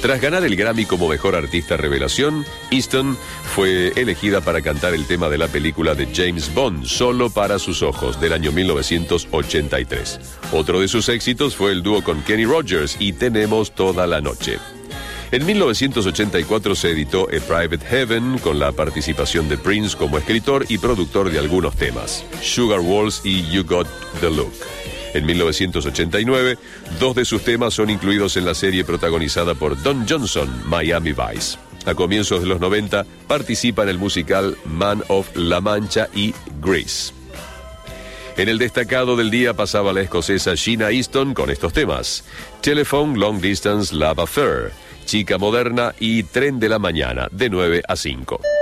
Tras ganar el Grammy como Mejor Artista Revelación, Easton fue elegida para cantar el tema de la película de James Bond, Solo para sus ojos, del año 1983. Otro de sus éxitos fue el dúo con Kenny Rogers y Tenemos toda la noche. En 1984 se editó A Private Heaven con la participación de Prince como escritor y productor de algunos temas, Sugar Walls y You Got the Look. En 1989, dos de sus temas son incluidos en la serie protagonizada por Don Johnson, Miami Vice. A comienzos de los 90, participa en el musical Man of La Mancha y Grease. En el destacado del día pasaba la escocesa Sheena Easton con estos temas: Telephone, Long Distance, Love Affair, Chica Moderna y Tren de la Mañana, de 9 a 5.